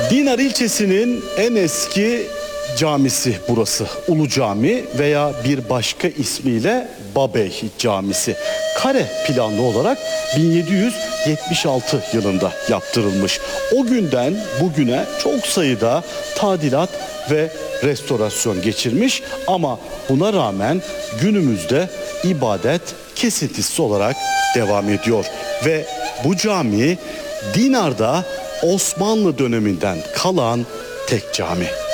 Dinar ilçesinin en eski camisi burası. Ulu Cami veya bir başka ismiyle Babey Camisi. Kare planlı olarak 1776 yılında yaptırılmış. O günden bugüne çok sayıda tadilat ve restorasyon geçirmiş ama buna rağmen günümüzde ibadet kesintisiz olarak devam ediyor. Ve bu cami Dinar'da Osmanlı döneminden kalan tek cami.